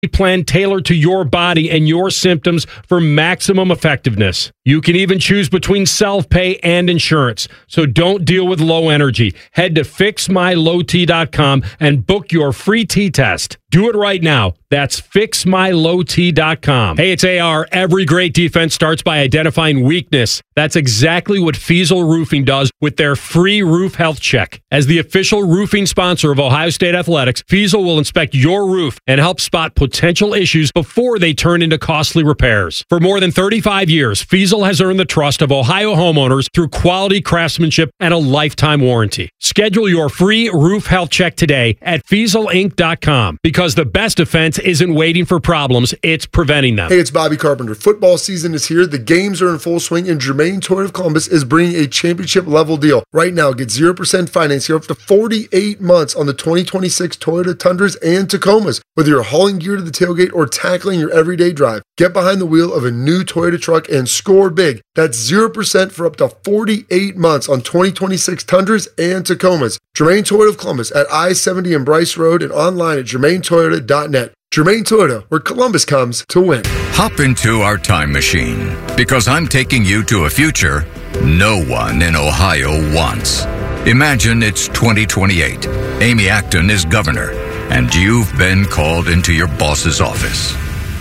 plan tailored to your body and your symptoms for maximum effectiveness. You can even choose between self-pay and insurance. So don't deal with low energy. Head to fixmylowt.com and book your free T-test. Do it right now. That's fixmylowt.com. Hey, it's AR. Every great defense starts by identifying weakness. That's exactly what Fiesel Roofing does with their free roof health check. As the official roofing sponsor of Ohio State Athletics, Fiesel will inspect your roof and help spot potential issues before they turn into costly repairs. For more than 35 years, Fiesel has earned the trust of Ohio homeowners through quality craftsmanship and a lifetime warranty. Schedule your free roof health check today at FieselInc.com because the best defense isn't waiting for problems, it's preventing them. Hey, it's Bobby Carpenter. Football season is here. The games are in full swing, and Germain Toyota of Columbus is bringing a championship-level deal. Right now, get 0% financing up to 48 months on the 2026 Toyota Tundras and Tacomas. Whether you're hauling gear to the tailgate or tackling your everyday drive, get behind the wheel of a new Toyota truck and score big. That's 0% for up to 48 months on 2026 Tundras and Tacomas. Germain Toyota of Columbus at I-70 and Bryce Road and online at germaintoyota.net. Germain Toyota, where Columbus comes to win. Hop into our time machine because I'm taking you to a future no one in Ohio wants. Imagine it's 2028. Amy Acton is governor, and you've been called into your boss's office.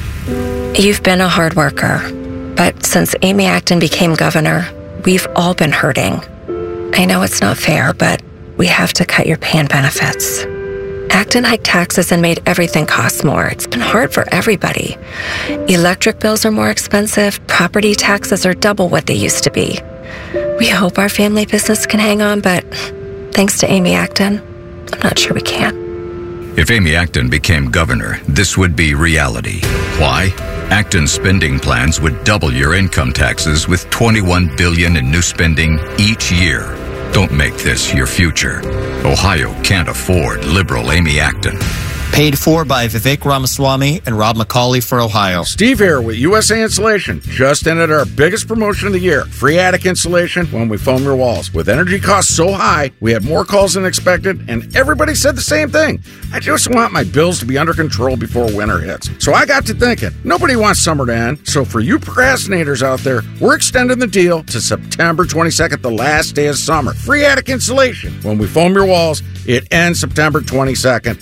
You've been a hard worker, but since Amy Acton became governor, we've all been hurting. I know it's not fair, but we have to cut your pay and benefits. Acton hiked taxes and made everything cost more. It's been hard for everybody. Electric bills are more expensive. Property taxes are double what they used to be. We hope our family business can hang on, but thanks to Amy Acton, I'm not sure we can. If Amy Acton became governor, this would be reality. Why? Acton's spending plans would double your income taxes with $21 billion in new spending each year. Don't make this your future. Ohio can't afford liberal Amy Acton. Paid for by Vivek Ramaswamy and Rob McCauley for Ohio. Steve here with USA Insulation. Just ended our biggest promotion of the year. Free attic insulation when we foam your walls. With energy costs so high, we had more calls than expected, and everybody said the same thing. I just want my bills to be under control before winter hits. So I got to thinking, nobody wants summer to end. So for you procrastinators out there, we're extending the deal to September 22nd, the last day of summer. Free attic insulation when we foam your walls. It ends September 22nd.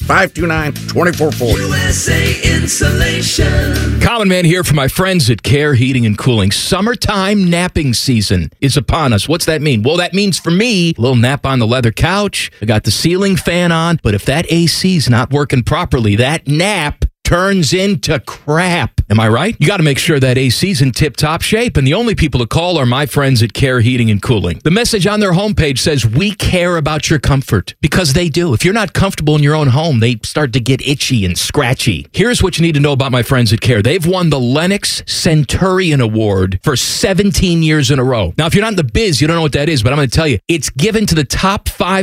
529-2440. USA Insulation. Common Man here for my friends at Care Heating and Cooling. Summertime napping season is upon us. What's that mean? Well, that means for me, a little nap on the leather couch. I got the ceiling fan on, but if that AC's not working properly, that nap turns into crap. Am I right? You got to make sure that AC's in tip-top shape, and the only people to call are my friends at Care Heating and Cooling. The message on their homepage says, we care about your comfort, because they do. If you're not comfortable in your own home, they start to get itchy and scratchy. Here's what you need to know about my friends at Care. They've won the Lennox Centurion Award for 17 years in a row. Now, if you're not in the biz, you don't know what that is, but I'm going to tell you, it's given to the top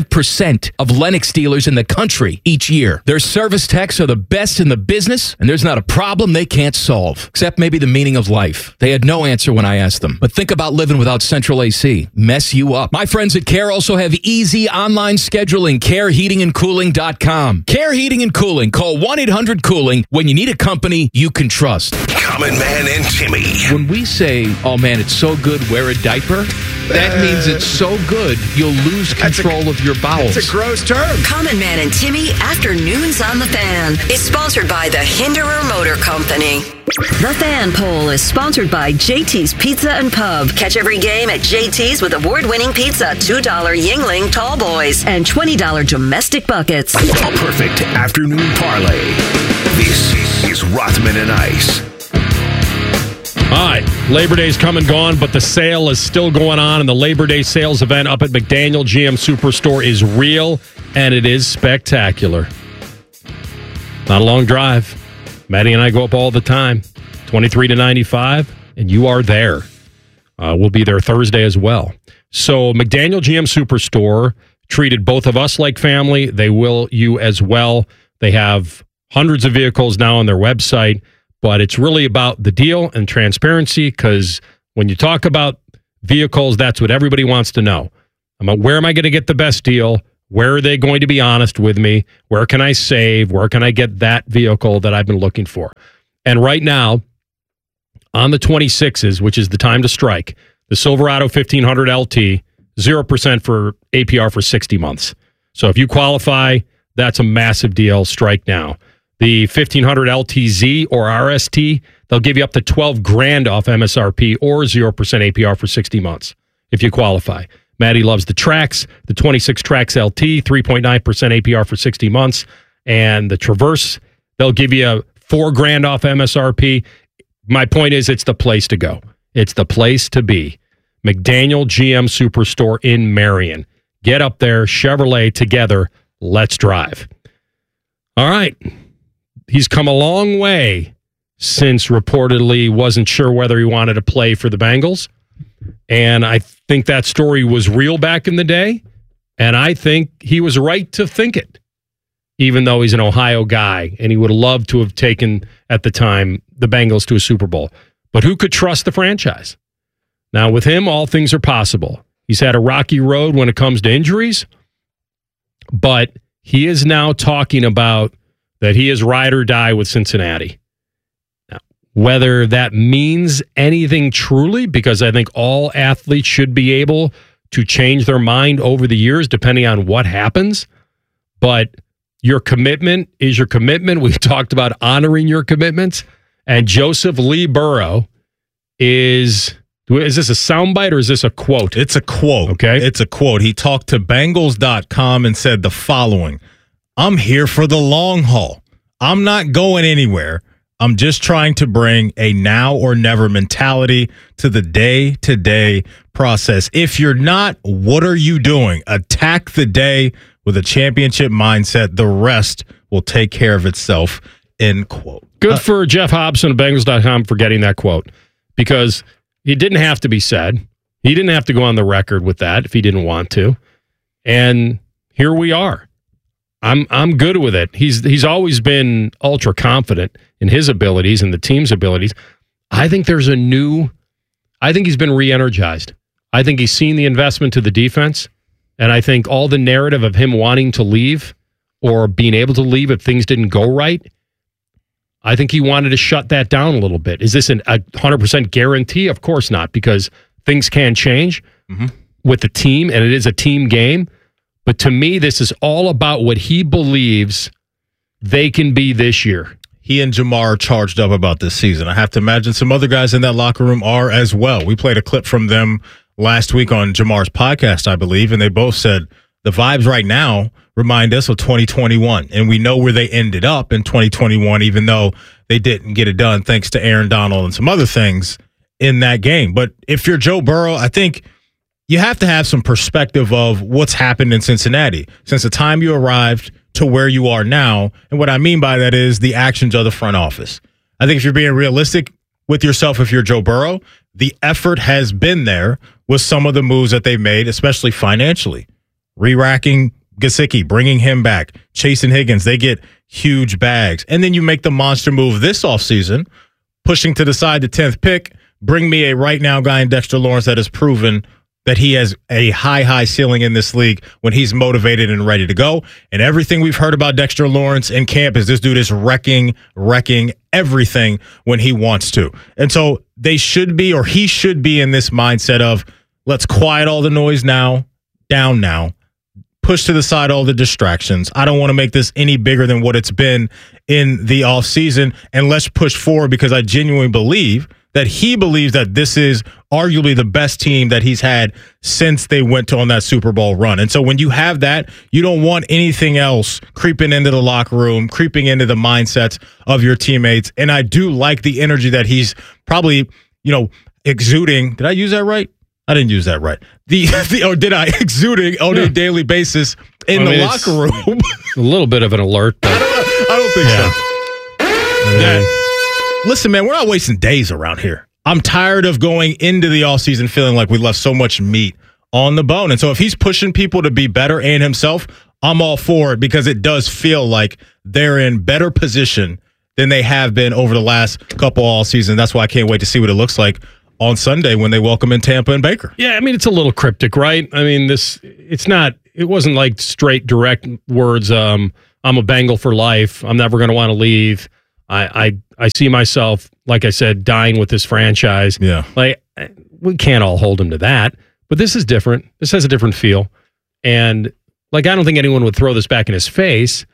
5% of Lennox dealers in the country each year. Their service techs are the best in the business, and there's not a problem they can't solve, except maybe the meaning of life. They had no answer when I asked them. But think about living without central AC. Mess you up. My friends at Care also have easy online scheduling. CareHeatingandCooling.com. Care Heating and Cooling. Call 1-800-COOLING when you need a company you can trust. Common Man and Timmy. When we say, oh man, it's so good, wear a diaper, that means it's so good, you'll lose control of your bowels. It's a gross term. Common Man and Timmy Afternoons on the Fan is sponsored by the Hinderer Motor Company. The Fan Poll is sponsored by JT's Pizza and Pub. Catch every game at JT's with award-winning pizza, $2 Yingling Tall Boys, and $20 domestic buckets. A perfect afternoon parlay. This is Rothman and Ice. All right, Labor Day's come and gone, but the sale is still going on, and the Labor Day sales event up at McDaniel GM Superstore is real, and it is spectacular. Not a long drive. Maddie and I go up all the time, 23 to 95, and you are there. We'll be there Thursday as well. So McDaniel GM Superstore treated both of us like family. They will you as well. They have hundreds of vehicles now on their website, but it's really about the deal and transparency, because when you talk about vehicles, that's what everybody wants to know. Where am I going to get the best deal? Where are they going to be honest with me? Where can I save? Where can I get that vehicle that I've been looking for? And right now, on the 26s, which is the time to strike, the Silverado 1500 LT, 0% for APR for 60 months. So if you qualify, that's a massive deal. Strike now. The 1500 LTZ or RST, they'll give you up to $12,000 off MSRP or 0% APR for 60 months if you qualify. Maddie loves the Trax, the 26 Trax LT, 3.9% APR for 60 months. And the Traverse, they'll give you $4,000 off MSRP. My point is, it's the place to go. It's the place to be. McDaniel GM Superstore in Marion. Get up there, Chevrolet together. Let's drive. All right. He's come a long way since reportedly wasn't sure whether he wanted to play for the Bengals. And I think that story was real back in the day. And I think he was right to think it, even though he's an Ohio guy. And he would have loved to have taken, at the time, the Bengals to a Super Bowl. But who could trust the franchise? Now, with him, all things are possible. He's had a rocky road when it comes to injuries. But he is now talking about that he is ride or die with Cincinnati. Now, whether that means anything truly, because I think all athletes should be able to change their mind over the years, depending on what happens. But your commitment is your commitment. We've talked about honoring your commitments. And Joseph Lee Burrow is this a soundbite or is this a quote? It's a quote. Okay. It's a quote. He talked to Bengals.com and said the following: I'm here for the long haul. I'm not going anywhere. I'm just trying to bring a now or never mentality to the day-to-day process. If you're not, what are you doing? Attack the day with a championship mindset. The rest will take care of itself, end quote. Good for Jeff Hobson of Bengals.com for getting that quote, because it didn't have to be said. He didn't have to go on the record with that if he didn't want to. And here we are. I'm good with it. He's always been ultra confident in his abilities and the team's abilities. I think he's been re-energized. I think he's seen the investment to the defense, and I think all the narrative of him wanting to leave or being able to leave if things didn't go right, I think he wanted to shut that down a little bit. Is this a 100% guarantee? Of course not, because things can change with the team, and it is a team game. But to me, this is all about what he believes they can be this year. He and Jamar are charged up about this season. I have to imagine some other guys in that locker room are as well. We played a clip from them last week on Jamar's podcast, I believe, and they both said the vibes right now remind us of 2021, and we know where they ended up in 2021, even though they didn't get it done thanks to Aaron Donald and some other things in that game. But if you're Joe Burrow, I think you have to have some perspective of what's happened in Cincinnati since the time you arrived to where you are now. And what I mean by that is the actions of the front office. I think if you're being realistic with yourself, if you're Joe Burrow, the effort has been there with some of the moves that they've made, especially financially. Re-racking Gesicki, bringing him back, Chasing Higgins, they get huge bags. And then you make the monster move this offseason, pushing to the side the 10th pick, bring me a right now guy in Dexter Lawrence that has proven that he has a high ceiling in this league when he's motivated and ready to go. And everything we've heard about Dexter Lawrence in camp is this dude is wrecking everything when he wants to. And so they should be, or he should be, in this mindset of let's quiet all the noise now, down now, push to the side all the distractions. I don't want to make this any bigger than what it's been in the offseason, and let's push forward, because I genuinely believe that he believes that this is arguably the best team that he's had since they went on that Super Bowl run. And so when you have that, you don't want anything else creeping into the locker room, creeping into the mindsets of your teammates. And I do like the energy that he's probably, exuding. Did I use that right? I didn't use that right. Or did I? Exuding on a daily basis in the locker room. A little bit of an alert. But I don't think so. Listen, man, we're not wasting days around here. I'm tired of going into the offseason feeling like we left so much meat on the bone. And so if he's pushing people to be better and himself, I'm all for it, because it does feel like they're in better position than they have been over the last couple all season. That's why I can't wait to see what it looks like on Sunday when they welcome in Tampa and Baker. Yeah, I mean, it's a little cryptic, right? I mean, it wasn't like straight, direct words. I'm a Bengal for life. I'm never going to want to leave. I see myself, like I said, dying with this franchise. Yeah. Like, we can't all hold him to that, but this is different. This has a different feel. And like, I don't think anyone would throw this back in his face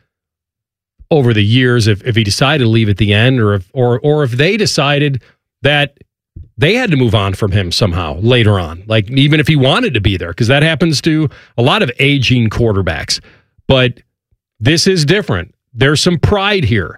over the years if he decided to leave at the end, or if they decided that they had to move on from him somehow later on, like even if he wanted to be there, because that happens to a lot of aging quarterbacks. But this is different. There's some pride here.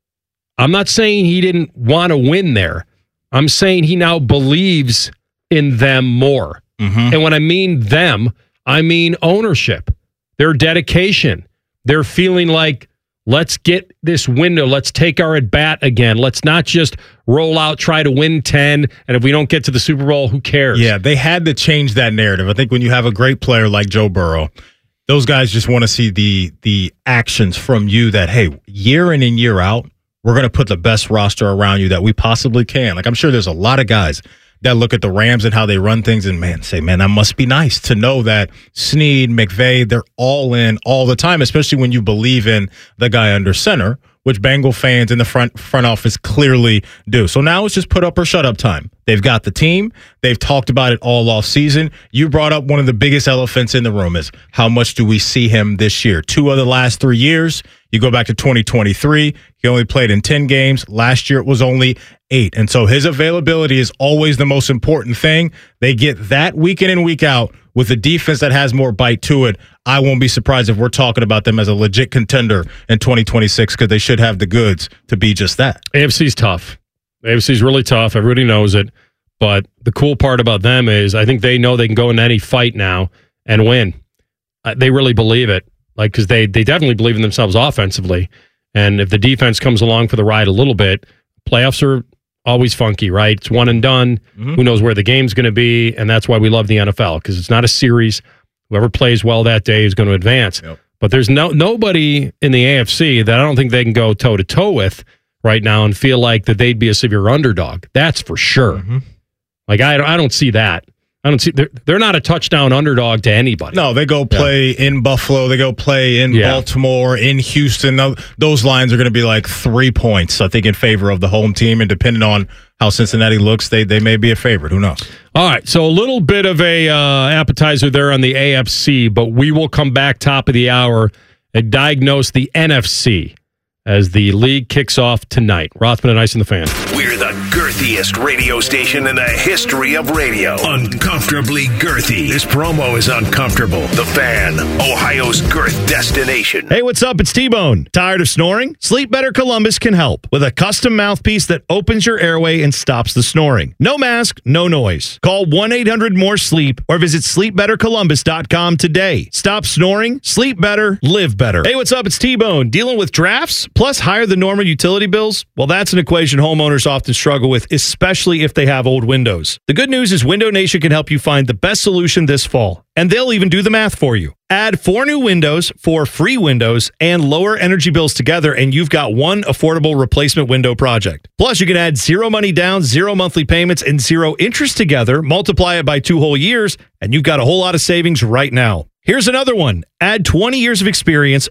I'm not saying he didn't want to win there. I'm saying he now believes in them more. Mm-hmm. And when I mean them, I mean ownership, their dedication, their feeling like, let's get this window. Let's take our at bat again. Let's not just roll out, try to win 10. And if we don't get to the Super Bowl, who cares? Yeah, they had to change that narrative. I think when you have a great player like Joe Burrow, those guys just want to see the actions from you that, hey, year in and year out, we're going to put the best roster around you that we possibly can. Like, I'm sure there's a lot of guys that look at the Rams and how they run things and, say, that must be nice to know that Snead, McVay, they're all in all the time, especially when you believe in the guy under center, which Bengal fans in the front office clearly do. So now it's just put up or shut up time. They've got the team. They've talked about it all off season. You brought up one of the biggest elephants in the room is how much do we see him this year? 2 of the last 3 years, you go back to 2023, he only played in 10 games. Last year it was only 8. And so his availability is always the most important thing. They get that week in and week out with a defense that has more bite to it. I won't be surprised if we're talking about them as a legit contender in 2026 because they should have the goods to be just that. AFC's tough. AFC's really tough. Everybody knows it. But the cool part about them is I think they know they can go in any fight now and win. They really believe it. Like, because they definitely believe in themselves offensively. And if the defense comes along for the ride a little bit, playoffs are always funky, right? It's one and done. Mm-hmm. Who knows where the game's going to be? And that's why we love the NFL, because it's not a series. Whoever plays well that day is going to advance. Yep. But there's nobody in the AFC that I don't think they can go toe-to-toe with right now and feel like that they'd be a severe underdog. That's for sure. Mm-hmm. Like, I don't see that. I don't see they're not a touchdown underdog to anybody. No, they go play in Buffalo. They go play in Baltimore, in Houston. Those lines are going to be like 3 points, I think, in favor of the home team. And depending on how Cincinnati looks, they may be a favorite. Who knows? All right, so a little bit of a appetizer there on the AFC, but we will come back top of the hour and diagnose the NFC as the league kicks off tonight. Rothman and Ice and the Fan. We're the girthiest radio station in the history of radio. Uncomfortably girthy. This promo is uncomfortable. The Fan, Ohio's girth destination. Hey, what's up? It's T-Bone. Tired of snoring? Sleep Better Columbus can help with a custom mouthpiece that opens your airway and stops the snoring. No mask, no noise. Call 1-800-MORE-SLEEP or visit sleepbettercolumbus.com today. Stop snoring, sleep better, live better. Hey, what's up? It's T-Bone. Dealing with drafts plus higher than normal utility bills? Well, that's an equation homeowners often struggle with, especially if they have old windows. The good news is Window Nation can help you find the best solution this fall, and they'll even do the math for you. Add 4 new windows, 4 free windows, and lower energy bills together, and you've got one affordable replacement window project. Plus, you can add 0 money down, 0 monthly payments, and 0 interest together, multiply it by 2 whole years, and you've got a whole lot of savings right now. Here's another one. Add 20 years of experience,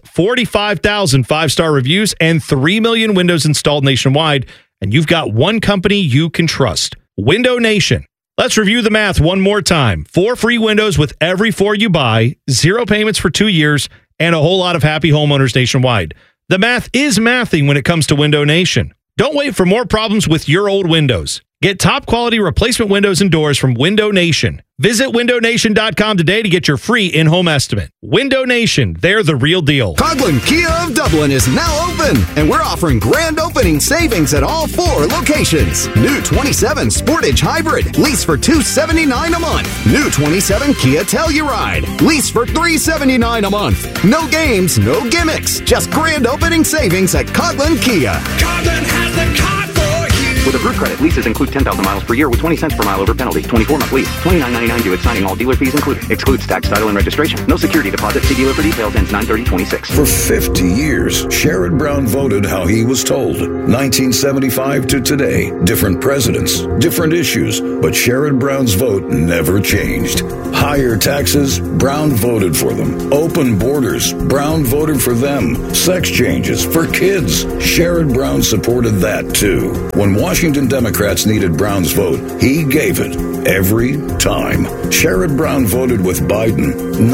45,000 5-star reviews, and 3 million windows installed nationwide, and you've got one company you can trust. Window Nation. Let's review the math one more time. 4 free windows with every 4 you buy, 0 payments for 2 years, and a whole lot of happy homeowners nationwide. The math is mathing when it comes to Window Nation. Don't wait for more problems with your old windows. Get top quality replacement windows and doors from Window Nation. Visit windownation.com today to get your free in-home estimate. Window Nation, they're the real deal. Coghlan Kia of Dublin is now open, and we're offering grand opening savings at all 4 locations. New 27 Sportage Hybrid, lease for $279 a month. New 27 Kia Telluride, lease for $379 a month. No games, no gimmicks, just grand opening savings at Coghlan Kia. Coghlan has the car for you. With With approved credit, leases include 10,000 miles per year with 20 cents per mile over penalty. 24-month lease. $29.99 due at signing. All dealer fees included. Excludes tax, title, and registration. No security deposit. See dealer for details. Ends 9/30/26. For 50 years, Sherrod Brown voted how he was told. 1975 to today. Different presidents, different issues, but Sherrod Brown's vote never changed. Higher taxes, Brown voted for them. Open borders, Brown voted for them. Sex changes for kids, Sherrod Brown supported that too. When Washington Democrats needed Brown's vote, he gave it every time. Sherrod Brown voted with Biden,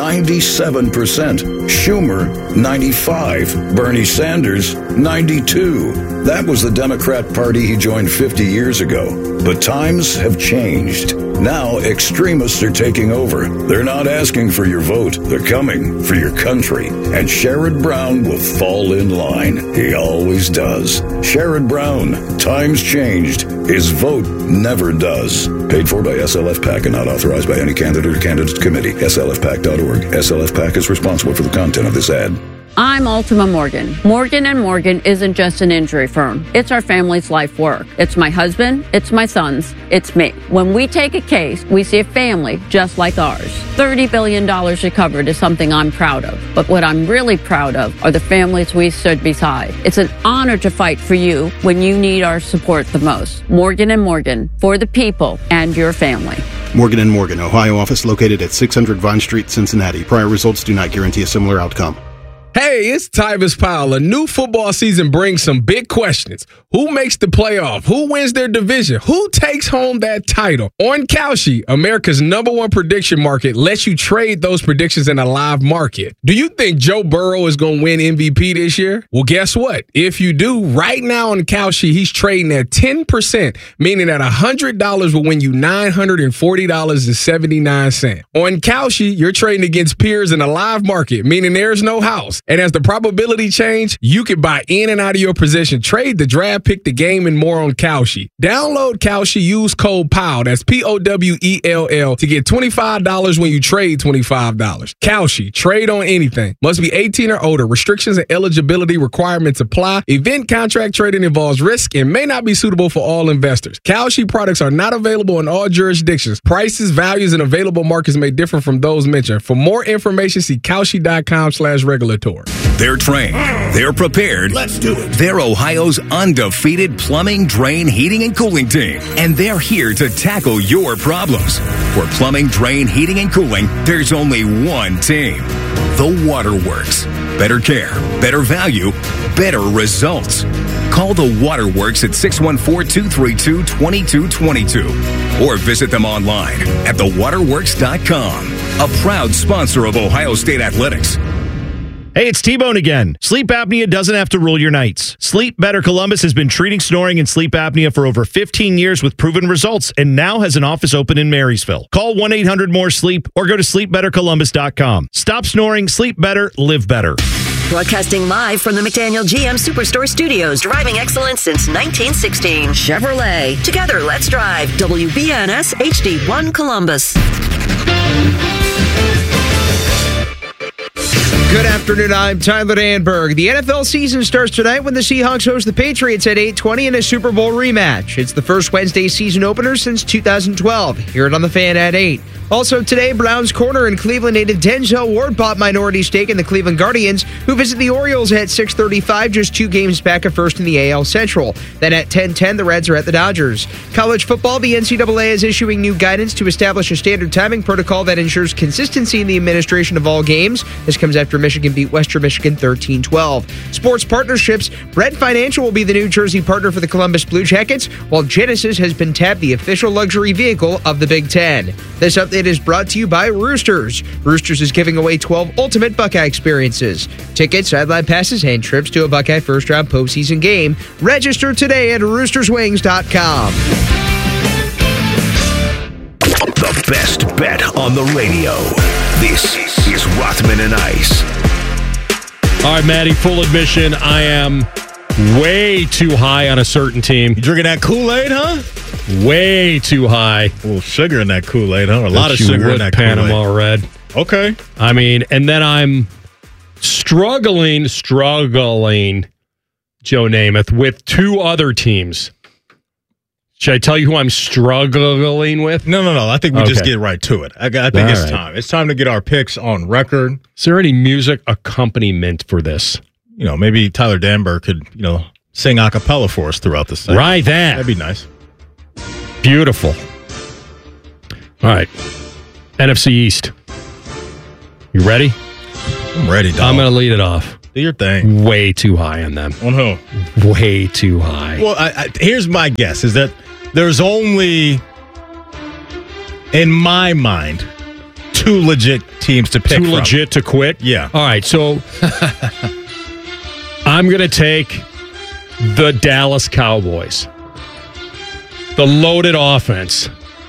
97%. Schumer, 95%. Bernie Sanders, 92%. That was the Democrat Party he joined 50 years ago. But times have changed. Now extremists are taking over. They're not asking for your vote. They're coming for your country. And Sherrod Brown will fall in line. He always does. Sherrod Brown. Times changed. His vote never does. Paid for by SLF PAC and not authorized by any candidate or candidates committee. SLFPAC.org. SLF PAC is responsible for the content of this ad. I'm Ultima Morgan. Morgan & Morgan isn't just an injury firm. It's our family's life work. It's my husband. It's my sons. It's me. When we take a case, we see a family just like ours. $30 billion recovered is something I'm proud of. But what I'm really proud of are the families we stood beside. It's an honor to fight for you when you need our support the most. Morgan & Morgan, for the people and your family. Morgan & Morgan, Ohio office located at 600 Vine Street, Cincinnati. Prior results do not guarantee a similar outcome. Hey, it's Tyvis Powell. A new football season brings some big questions. Who makes the playoff? Who wins their division? Who takes home that title? On Kalshi, America's #1 prediction market, lets you trade those predictions in a live market. Do you think Joe Burrow is going to win MVP this year? Well, guess what? If you do, right now on Kalshi, he's trading at 10%, meaning that $100 will win you $940.79. On Kalshi, you're trading against peers in a live market, meaning there's no house. And as the probability change, you can buy in and out of your position, trade the draft, pick the game, and more on Kalshi. Download Kalshi, use code POWELL, that's POWELL, to get $25 when you trade $25. Kalshi, trade on anything. Must be 18 or older. Restrictions and eligibility requirements apply. Event contract trading involves risk and may not be suitable for all investors. Kalshi products are not available in all jurisdictions. Prices, values, and available markets may differ from those mentioned. For more information, see Kalshi.com/regulatory. They're trained. They're prepared. Let's do it. They're Ohio's undefeated plumbing, drain, heating, and cooling team. And they're here to tackle your problems. For plumbing, drain, heating, and cooling, there's only one team. The Waterworks. Better care, better value, better results. Call the Waterworks at 614-232-2222 or visit them online at thewaterworks.com. A proud sponsor of Ohio State Athletics. Hey, it's T-Bone again. Sleep apnea doesn't have to rule your nights. Sleep Better Columbus has been treating snoring and sleep apnea for over 15 years with proven results and now has an office open in Marysville. Call 1-800-MORE-SLEEP or go to sleepbettercolumbus.com. Stop snoring, sleep better, live better. Broadcasting live from the McDaniel GM Superstore Studios, driving excellence since 1916. Chevrolet. Together, let's drive. WBNS HD1 Columbus. Good afternoon, I'm Tyler Danberg. The NFL season starts tonight when the Seahawks host the Patriots at 8:20 in a Super Bowl rematch. It's the first Wednesday season opener since 2012. Hear it on the Fan at 8. Also today, Browns corner and Cleveland native Denzel Ward bought minority stake in the Cleveland Guardians, who visit the Orioles at 6:35, just 2 games back of first in the AL Central. Then at 10:10, the Reds are at the Dodgers. College football, the NCAA is issuing new guidance to establish a standard timing protocol that ensures consistency in the administration of all games. This comes after Michigan beat Western Michigan 13-12. Sports partnerships, Bread Financial will be the New Jersey partner for the Columbus Blue Jackets, while Genesis has been tabbed the official luxury vehicle of the Big Ten. This update is brought to you by Roosters. Roosters is giving away 12 ultimate Buckeye experiences. Tickets, sideline passes, and trips to a Buckeye first-round postseason game. Register today at roosterswings.com. The best bet on the radio. This is Rothman and Ice. All right, Maddie, full admission, I am way too high on a certain team. You drinking that Kool-Aid, huh? Way too high. A little sugar in that Kool-Aid, huh? A lot of sugar in that Kool-Aid. Panama Red. Okay. I mean, and then I'm struggling, Joe Namath, with 2 other teams. Should I tell you who I'm struggling with? No. I think we just get right to it. I think it's time. It's time to get our picks on record. Is there any music accompaniment for this? Maybe Tyler Danberg could, sing a cappella for us throughout the segment. Right, that'd be nice. Beautiful. All right. NFC East. You ready? I'm ready, dog. I'm going to lead it off. Do your thing. Way too high on them. On who? Way too high. Well, here's my guess, is that there's only, in my mind, 2 legit teams to pick from. 2 legit to quit? Yeah. All right, so I'm going to take the Dallas Cowboys. The loaded offense.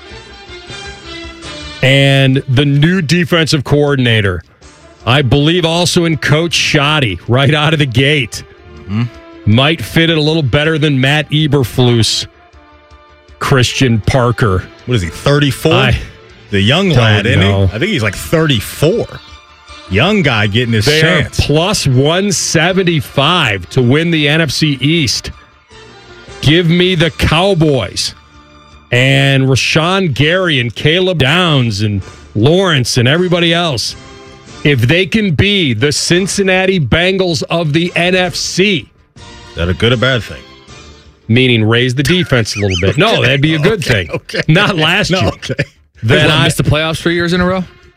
And the new defensive coordinator. I believe also in Coach Shoddy right out of the gate. Mm-hmm. Might fit it a little better than Matt Eberflus. Christian Parker. What is he, 34? The young lad, isn't he? I think he's like 34. Young guy getting his chance. They are plus 175 to win the NFC East. Give me the Cowboys. And Rashawn Gary and Caleb Downs and Lawrence and everybody else. If they can be the Cincinnati Bengals of the NFC. Is that a good or bad thing? Meaning raise the defense a little bit. No, that'd be a good thing. Okay. Not last year. Okay. Then I missed the playoffs 3 years in a row.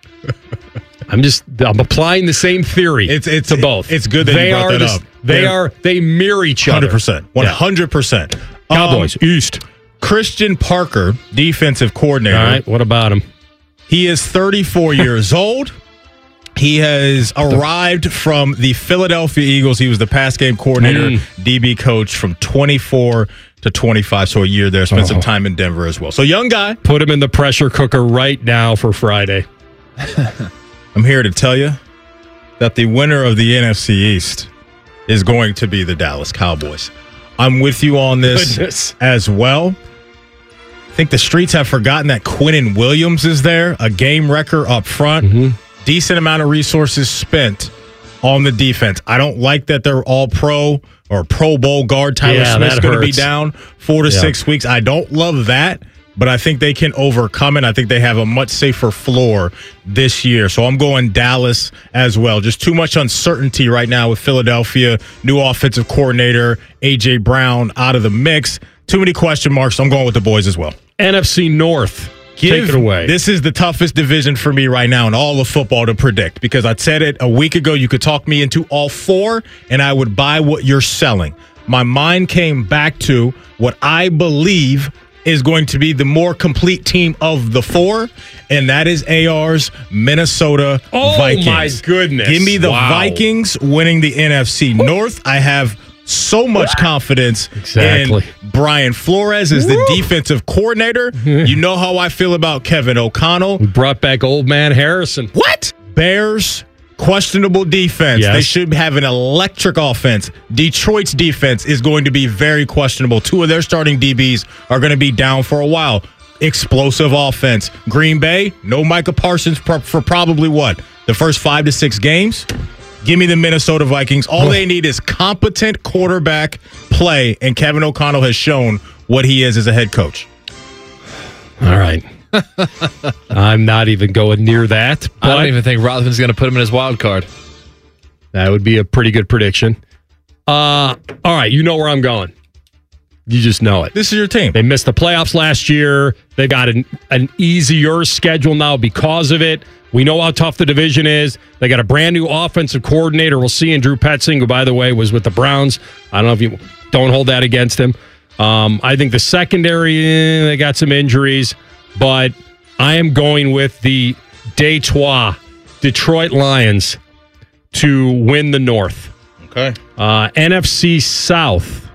I'm applying the same theory to both. It's good that you brought that up. They mirror each other. 100%. 100%. Cowboys, East. Christian Parker, defensive coordinator. All right, what about him? He is 34 years old. He has arrived from the Philadelphia Eagles. He was the pass game coordinator, DB coach from 24 to 25, so a year there. Spent some time in Denver as well. So young guy. Put him in the pressure cooker right now for Friday. I'm here to tell you that the winner of the NFC East is going to be the Dallas Cowboys. I'm with you on this as well. I think the streets have forgotten that Quinnen Williams is there, a game wrecker up front. Mm-hmm. Decent amount of resources spent on the defense. I don't like that they're all pro or Pro Bowl guard. Tyler Smith's going to be down 4 to 6 weeks. I don't love that, but I think they can overcome it. I think they have a much safer floor this year. So I'm going Dallas as well. Just too much uncertainty right now with Philadelphia. New offensive coordinator, A.J. Brown out of the mix. Too many question marks. So I'm going with the boys as well. NFC North. Take it away. This is the toughest division for me right now in all of football to predict, because I said it a week ago. You could talk me into all 4 and I would buy what you're selling. My mind came back to what I believe is going to be the more complete team of the 4, and that is AR's Minnesota Vikings. Oh, my goodness. Give me the Vikings winning the NFC North. I have so much confidence in Brian Flores as the defensive coordinator. You know how I feel about Kevin O'Connell. We brought back old man Harrison. What? Bears, questionable defense. Yes. They should have an electric offense. Detroit's defense is going to be very questionable. 2 of their starting DBs are going to be down for a while. Explosive offense. Green Bay, no Micah Parsons for probably what? The first 5 to 6 games? Give me the Minnesota Vikings. All they need is competent quarterback play, and Kevin O'Connell has shown what he is as a head coach. All right. I'm not even going near that. I don't even think Rothman's going to put him in his wild card. That would be a pretty good prediction. All right, you know where I'm going. You just know it. This is your team. They missed the playoffs last year. They got an easier schedule now because of it. We know how tough the division is. They got a brand new offensive coordinator. We'll see in Drew Petzing, who, by the way, was with the Browns. I don't know if you don't hold that against him. I think the secondary, they got some injuries, but I am going with the Detroit Lions to win the North. Okay. NFC South.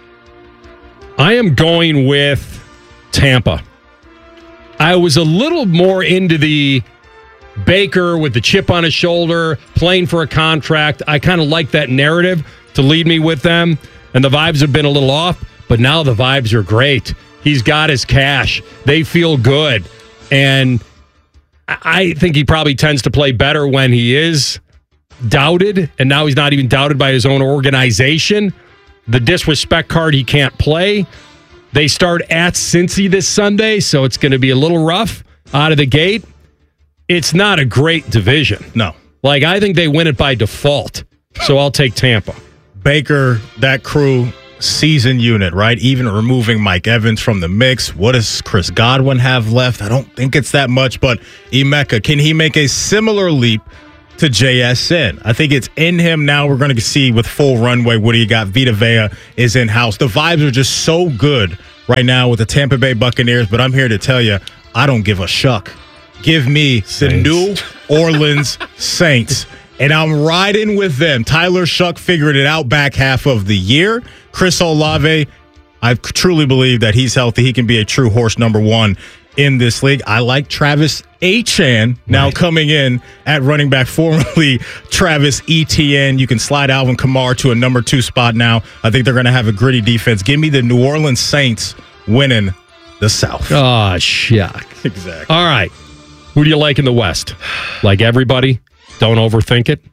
I am going with Tampa. I was a little more into the Baker with the chip on his shoulder, playing for a contract. I kind of like that narrative to lead me with them. And the vibes have been a little off, but now the vibes are great. He's got his cash. They feel good. And I think he probably tends to play better when he is doubted. And now he's not even doubted by his own organization. The disrespect card he can't play. They start at Cincy this Sunday, so it's going to be a little rough out of the gate. It's not a great division. No. Like, I think they win it by default, so I'll take Tampa. Baker, that crew, season unit, right? Even removing Mike Evans from the mix. What does Chris Godwin have left? I don't think it's that much, but Emeka, can he make a similar leap to JSN? I think it's in him now. We're going to see with full runway what he got. Vita Vea is in-house. The vibes are just so good right now with the Tampa Bay Buccaneers, but I'm here to tell you, I don't give a shuck. Give me the New Orleans Saints. And I'm riding with them. Tyler Shuck figured it out back half of the year. Chris Olave, I truly believe that he's healthy. He can be a true horse number one in this league. I like Travis Etienne now coming in at running back, formerly Travis Etienne. You can slide Alvin Kamara to a number 2 spot now. I think they're going to have a gritty defense. Give me the New Orleans Saints winning the South. Oh, shuck. Exactly. All right. Who do you like in the West? Like everybody? Don't overthink it.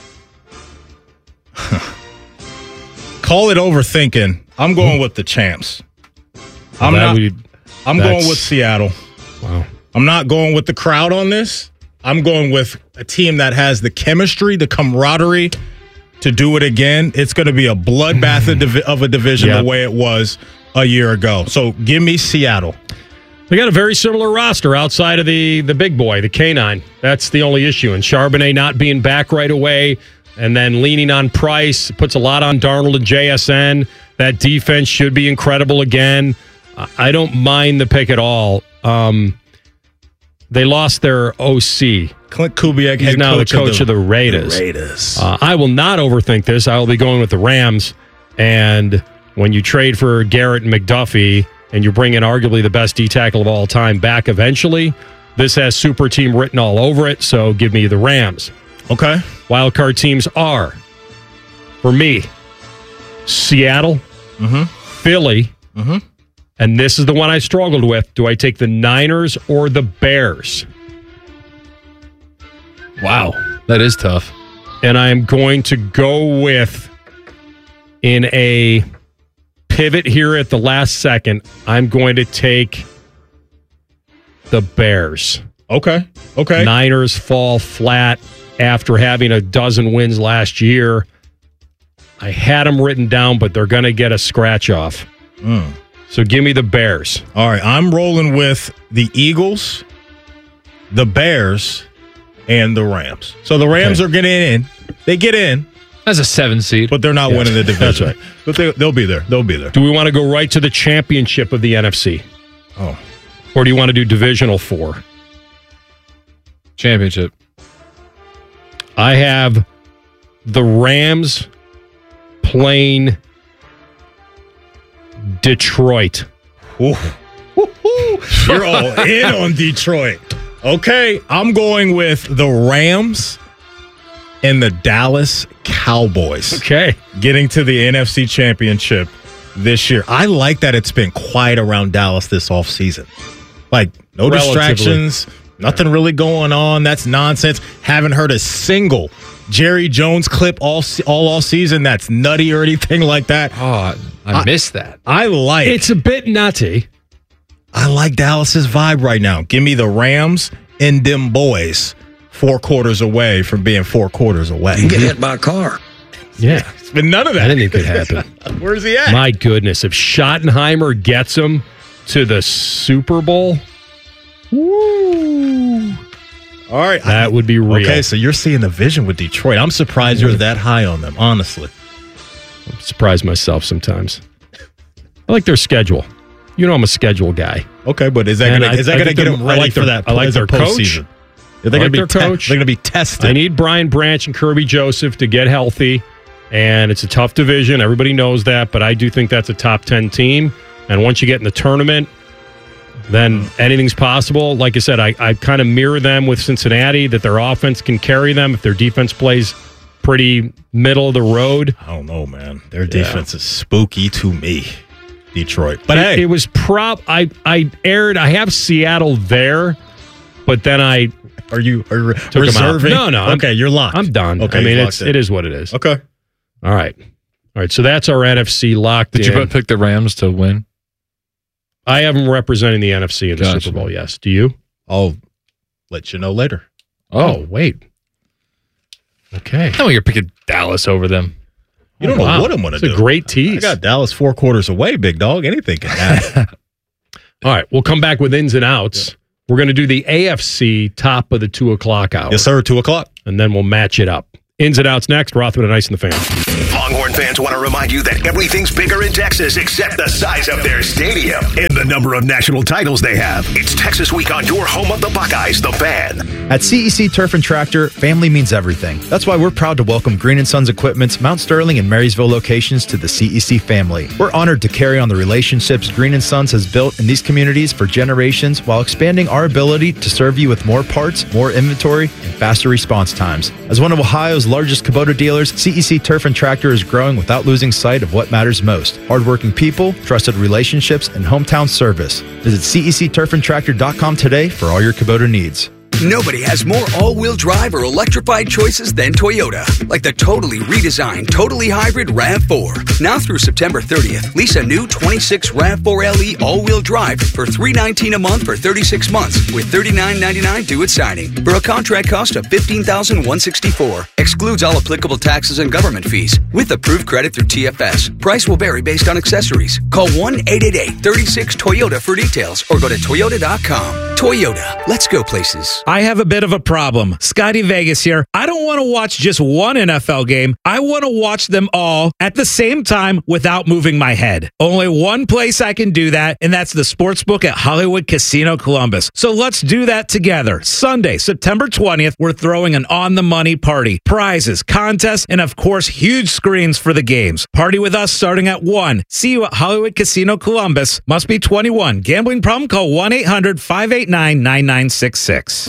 Call it overthinking. I'm going with the champs. I'm going with Seattle. Wow. I'm not going with the crowd on this. I'm going with a team that has the chemistry, the camaraderie to do it again. It's going to be a bloodbath of a division the way it was a year ago. So give me Seattle. They got a very similar roster outside of the big boy, the K9. That's the only issue. And Charbonnet not being back right away and then leaning on Price puts a lot on Darnold and JSN. That defense should be incredible again. I don't mind the pick at all. They lost their OC. Clint Kubiak, he's now the coach of the Raiders. I will not overthink this. I will be going with the Rams. And when you trade for Garrett and McDuffie, and you bring in arguably the best D-tackle of all time back eventually, this has super team written all over it, so give me the Rams. Okay. Wildcard teams are, for me, Seattle, Philly, and this is the one I struggled with. Do I take the Niners or the Bears? Wow, that is tough. And I am going to go with, in a pivot here at the last second, I'm going to take the Bears. Okay. Niners fall flat after having a dozen wins last year. I had them written down, but they're going to get a scratch off. So give me the Bears. All right, I'm rolling with the Eagles, the Bears, and the Rams. So the Rams are getting in. They get in. As a 7 seed. But they're not winning the division. That's right. But they'll be there. They'll be there. Do we want to go right to the championship of the NFC? Oh. Or do you want to do divisional 4? Championship. I have the Rams playing Detroit. You're all in on Detroit. Okay, I'm going with the Rams and the Dallas Cowboys. Okay. Getting to the NFC Championship this year. I like that it's been quiet around Dallas this offseason. Like, no distractions, nothing really going on. That's nonsense. Haven't heard a single Jerry Jones clip all season that's nutty or anything like that. Oh, I missed that. It's a bit nutty. I like Dallas's vibe right now. Give me the Rams and them boys 4 quarters away from being 4 quarters away. You get hit by a car. Yeah. It's been none of that. Anything could happen. Where's he at? My goodness. If Schottenheimer gets him to the Super Bowl, woo. All right. That would be real. Okay, so you're seeing the vision with Detroit. I'm surprised you're that high on them, honestly. I'm surprised myself sometimes. I like their schedule. You know I'm a schedule guy. Okay, but is that going to get them ready for that? I like their coach. They're going to be tested. I need Brian Branch and Kirby Joseph to get healthy, and it's a tough division. Everybody knows that, but I do think that's a top 10 team. And once you get in the tournament, then anything's possible. Like I said, I kind of mirror them with Cincinnati, that their offense can carry them if their defense plays pretty middle of the road. I don't know, man. Their defense is spooky to me, Detroit. But it was I have Seattle there, but then I Are you took reserving? Them out. No. Okay, you're locked. I'm done. Okay, I mean, it is what it is. Okay. All right. So that's our NFC locked in. Did you pick the Rams to win? I have them representing the NFC in the Super Bowl, yes. Do you? I'll let you know later. Oh, wait. Okay. No, you're picking Dallas over them. You don't know what I'm going to do. It's a great tease. I got Dallas 4 quarters away, big dog. Anything can happen. All right, we'll come back with ins and outs. Yeah. We're going to do the AFC top of the 2 o'clock hour. Yes, sir, 2 o'clock. And then we'll match it up. Ins and outs next. Rothman and Ice and the Fan. Longhorn fans want to remind you that everything's bigger in Texas except the size of their stadium and the number of national titles they have. It's Texas Week on your home of the Buckeyes, the Fan. At CEC Turf and Tractor, family means everything. That's why we're proud to welcome Green & Sons Equipment's Mount Sterling and Marysville locations to the CEC family. We're honored to carry on the relationships Green & Sons has built in these communities for generations while expanding our ability to serve you with more parts, more inventory, and faster response times. As one of Ohio's largest Kubota dealers, CEC Turf and Tractor is growing without losing sight of what matters most. Hardworking people, trusted relationships, and hometown service. Visit CECTurfandTractor.com today for all your Kubota needs. Nobody has more all-wheel drive or electrified choices than Toyota. Like the totally redesigned, totally hybrid RAV4. Now through September 30th, lease a new 26 RAV4 LE all-wheel drive for $319 a month for 36 months with $39.99 due at signing for a contract cost of $15,164. Excludes all applicable taxes and government fees with approved credit through TFS. Price will vary based on accessories. Call 1-888-36-TOYOTA for details or go to Toyota.com. Toyota, let's go places. I have a bit of a problem. Scotty Vegas here. I don't want to watch just one NFL game. I want to watch them all at the same time without moving my head. Only one place I can do that, and that's the Sportsbook at Hollywood Casino Columbus. So let's do that together. Sunday, September 20th, we're throwing an on-the-money party. Prizes, contests, and of course, huge screens for the games. Party with us starting at 1. See you at Hollywood Casino Columbus. Must be 21. Gambling problem? Call 1-800-589-9966.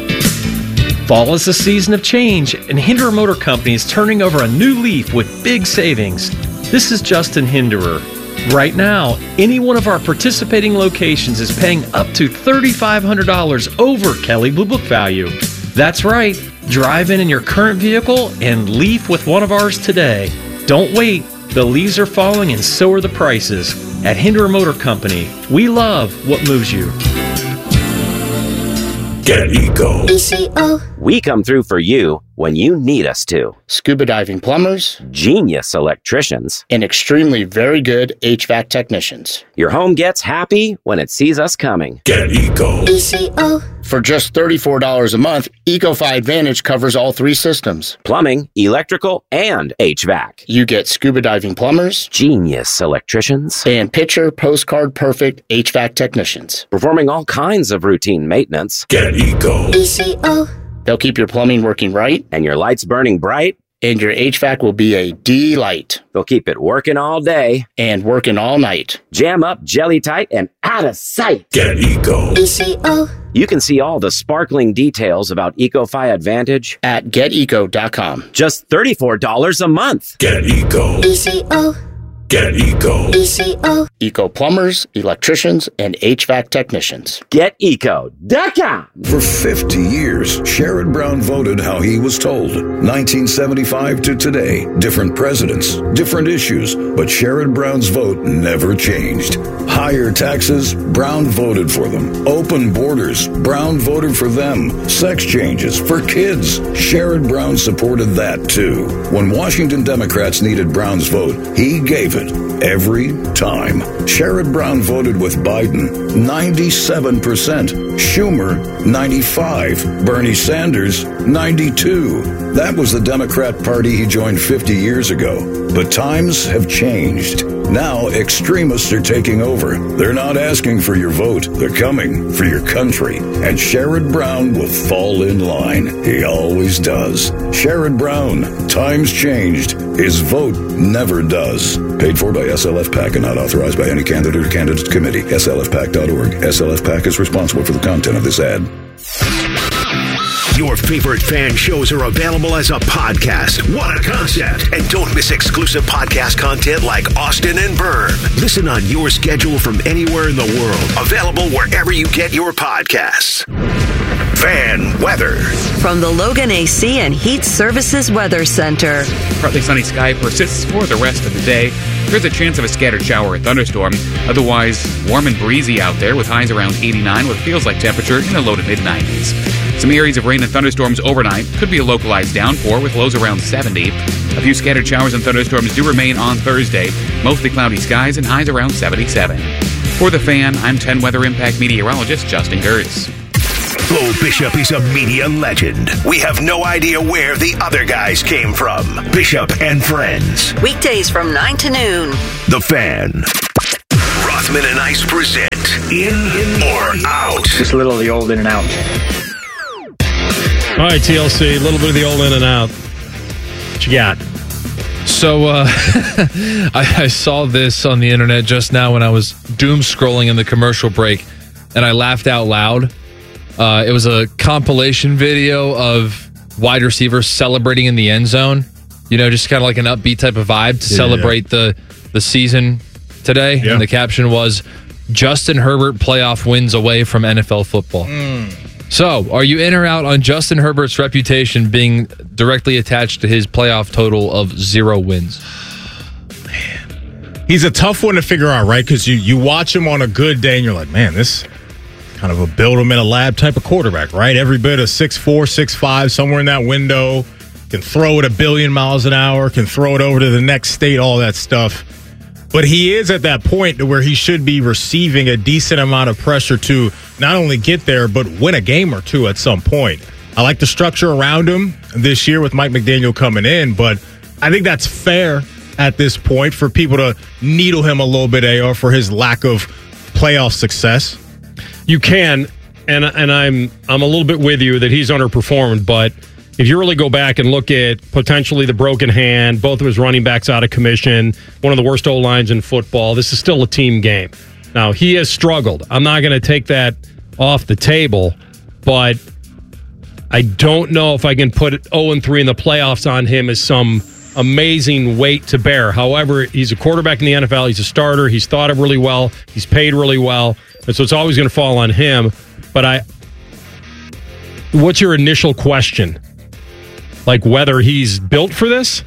Fall is the season of change, and Hinderer Motor Company is turning over a new leaf with big savings. This is Justin Hinderer. Right now, any one of our participating locations is paying up to $3,500 over Kelley Blue Book value. That's right. Drive in your current vehicle and leaf with one of ours today. Don't wait. The leaves are falling and so are the prices. At Hinderer Motor Company, we love what moves you. Get Eco. ECO. We come through for you when you need us to. Scuba diving plumbers, genius electricians, and extremely very good HVAC technicians. Your home gets happy when it sees us coming. Get Eco. ECO. For just $34 a month, EcoFi Advantage covers all 3 systems. Plumbing, electrical, and HVAC. You get scuba diving plumbers, genius electricians, and picture postcard perfect HVAC technicians. Performing all kinds of routine maintenance. Get Eco. ECO. They'll keep your plumbing working right. And your lights burning bright. And your HVAC will be a delight. They'll keep it working all day. And working all night. Jam up, jelly tight, and out of sight. Get Eco. ECO. You can see all the sparkling details about EcoFi Advantage at GetEco.com. Just $34 a month. Get Eco. ECO. Get Eco. ECO. Eco plumbers, electricians, and HVAC technicians. GetEco.com. For 50 years, Sherrod Brown voted how he was told. 1975 to today, different presidents, different issues, but Sherrod Brown's vote never changed. Higher taxes, Brown voted for them. Open borders, Brown voted for them. Sex changes for kids, Sherrod Brown supported that too. When Washington Democrats needed Brown's vote, he gave it every time. Sherrod Brown voted with Biden, 97%. Schumer, 95%. Bernie Sanders, 92%. That was the Democrat Party he joined 50 years ago. But times have changed. Now extremists are taking over. They're not asking for your vote. They're coming for your country. And Sherrod Brown will fall in line. He always does. Sherrod Brown. Times changed. His vote never does. Paid for by SLF PAC and not authorized by any candidate or candidate committee. SLFPAC.org. SLF PAC is responsible for the content of this ad. Your favorite fan shows are available as a podcast. What a concept. And don't miss exclusive podcast content like Austin and Byrne. Listen on your schedule from anywhere in the world. Available wherever you get your podcasts. Fan weather. From the Logan AC and Heat Services Weather Center. Partly sunny sky persists for the rest of the day. There's a chance of a scattered shower or thunderstorm. Otherwise, warm and breezy out there with highs around 89 with feels like temperature in the low to mid-90s. Some areas of rain and thunderstorms overnight. Could be a localized downpour with lows around 70. A few scattered showers and thunderstorms do remain on Thursday. Mostly cloudy skies and highs around 77. For The Fan, I'm 10 Weather Impact meteorologist Justin Gertz. Bo Bishop is a media legend. We have no idea where the other guys came from. Bishop and Friends. Weekdays from 9 to noon. The Fan. Rothman and Ice present In or Out. Just a little of the old in and out. All right, TLC, a little bit of the old in and out. What you got? So I saw this on the internet just now when I was doom scrolling in the commercial break, and I laughed out loud. It was a compilation video of wide receivers celebrating in the end zone. You know, just kind of like an upbeat type of vibe to celebrate the season today. Yeah. And the caption was, Justin Herbert playoff wins away from NFL football. So, are you in or out on Justin Herbert's reputation being directly attached to his playoff total of 0 wins? Man. He's a tough one to figure out, right? Because you watch him on a good day and you're like, man, this kind of a build him in a lab type of quarterback, right? Every bit of 6'4", 6'5", somewhere in that window. Can throw it 1 billion miles an hour, can throw it over to the next state, all that stuff. But he is at that point where he should be receiving a decent amount of pressure to not only get there, but win a game or two at some point. I like the structure around him this year with Mike McDaniel coming in, but I think that's fair at this point for people to needle him a little bit, AR, for his lack of playoff success. You can, and I'm a little bit with you that he's underperformed, but if you really go back and look at potentially the broken hand, both of his running backs out of commission, one of the worst O-lines in football, this is still a team game. Now, he has struggled. I'm not going to take that off the table, but I don't know if I can put 0-3 in the playoffs on him as some amazing weight to bear. However, he's a quarterback in the NFL. He's a starter. He's thought of really well. He's paid really well. And so it's always going to fall on him. But what's your initial question? Like whether he's built for this?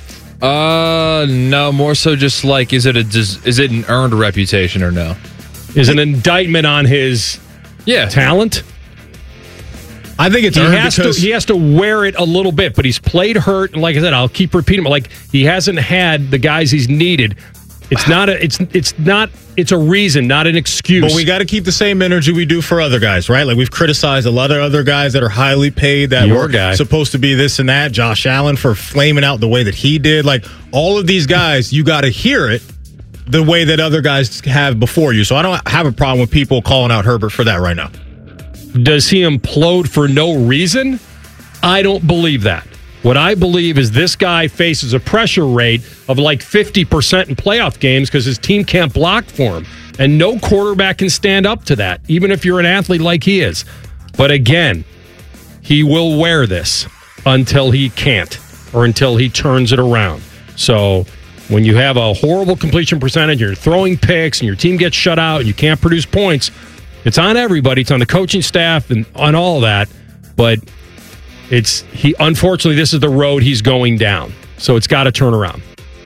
No, more so just like, is it an earned reputation or no? Is an indictment on his talent? I think it's earned because he has to wear it a little bit, but he's played hurt, and like I said, I'll keep repeating it. Like he hasn't had the guys he's needed. It's a reason, not an excuse. But we got to keep the same energy we do for other guys, right? Like we've criticized a lot of other guys that are highly paid that were supposed to be this and that. Josh Allen for flaming out the way that he did. Like all of these guys, you got to hear it the way that other guys have before you. So I don't have a problem with people calling out Herbert for that right now. Does he implode for no reason? I don't believe that. What I believe is this guy faces a pressure rate of like 50% in playoff games because his team can't block for him. And no quarterback can stand up to that, even if you're an athlete like he is. But again, he will wear this until he can't or until he turns it around. So when you have a horrible completion percentage, you're throwing picks and your team gets shut out and you can't produce points, it's on everybody. It's on the coaching staff and on all that. But unfortunately, this is the road he's going down. So it's got to turn around.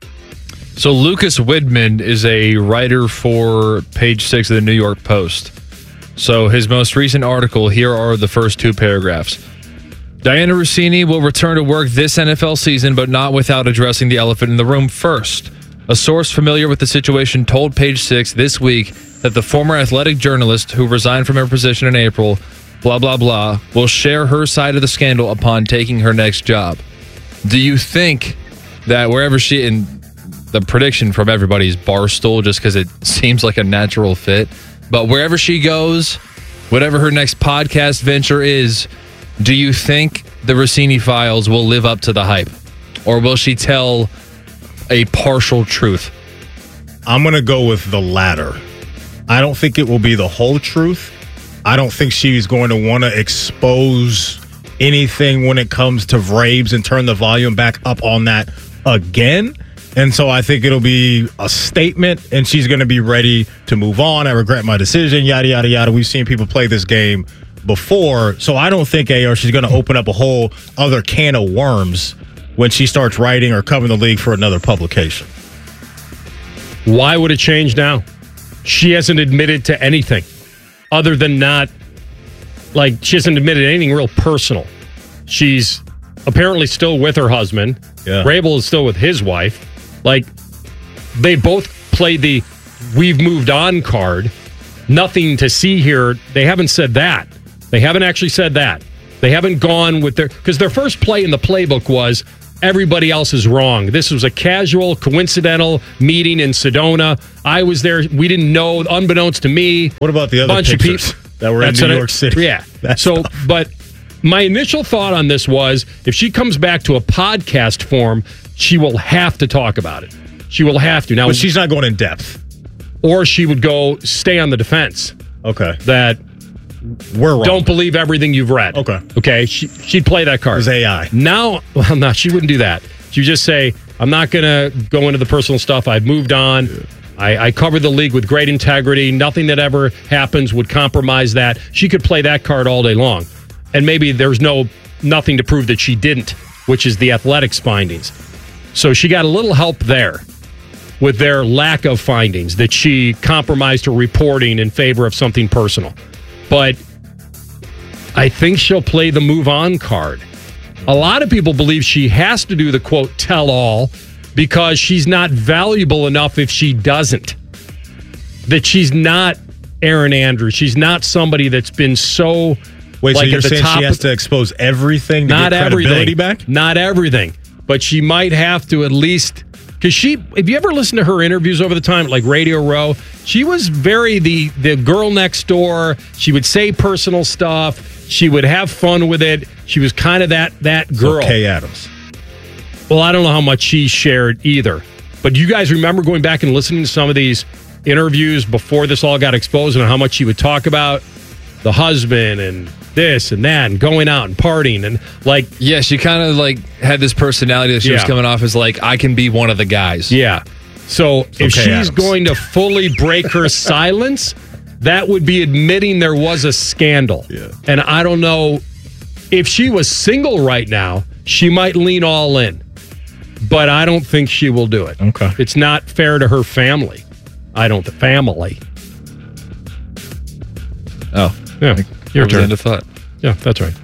So Lucas Widman is a writer for page 6 of the New York Post. So his most recent article, here are the first 2 paragraphs. Diana Russini will return to work this NFL season, but not without addressing the elephant in the room first. A source familiar with the situation told page 6 this week that the former athletic journalist who resigned from her position in April, blah, blah, blah, will share her side of the scandal upon taking her next job. Do you think that wherever and the prediction from everybody is Barstool just because it seems like a natural fit, but wherever she goes, whatever her next podcast venture is, do you think the Russini Files will live up to the hype? Or will she tell a partial truth? I'm going to go with the latter. I don't think it will be the whole truth. I don't think she's going to want to expose anything when it comes to Vrabes and turn the volume back up on that again. And so I think it'll be a statement, and she's going to be ready to move on. I regret my decision, yada, yada, yada. We've seen people play this game before, so I don't think she's going to open up a whole other can of worms when she starts writing or covering the league for another publication. Why would it change now? She hasn't admitted to anything other than she hasn't admitted anything real personal. She's apparently still with her husband. Yeah. Rabel is still with his wife. They both played the "we've moved on" card. Nothing to see here. They haven't said that. They haven't actually said that. They haven't gone with because their first play in the playbook was everybody else is wrong. This was a casual, coincidental meeting in Sedona. I was there. We didn't know, unbeknownst to me. What about the other bunch pictures of people that were in New York City? Yeah. But my initial thought on this was if she comes back to a podcast form, she will have to talk about it. She will have to. Now, but she's not going in depth. Or she would go stay on the defense. Okay. That we're wrong. Don't believe everything you've read. Okay. She'd play that card. It was AI. Now, no, she wouldn't do that. She'd just say, I'm not going to go into the personal stuff. I've moved on. Yeah. I covered the league with great integrity. Nothing that ever happens would compromise that. She could play that card all day long. And maybe there's nothing to prove that she didn't, which is the Athletics findings. So she got a little help there with their lack of findings, that she compromised her reporting in favor of something personal. But I think she'll play the move on card. A lot of people believe she has to do the, quote, tell all because she's not valuable enough if she doesn't. That she's not Erin Andrews. She's not somebody that's been so... Wait, so you're saying she has to expose everything to get credibility back? Not everything. But she might have to at least... Because if you ever listen to her interviews over the time, like Radio Row, she was very the girl next door. She would say personal stuff. She would have fun with it. She was kind of that girl. So Kay Adams. Well, I don't know how much she shared either. But you guys remember going back and listening to some of these interviews before this all got exposed and how much she would talk about the husband and this and that and going out and partying and yeah, she kind of had this personality that she was coming off as I can be one of the guys. Yeah. So if she's going to fully break her silence, that would be admitting there was a scandal. Yeah. And I don't know if she was single right now, she might lean all in. But I don't think she will do it. Okay. It's not fair to her family. Family. Oh. Yeah. Your turn. End of thought. Yeah, that's right.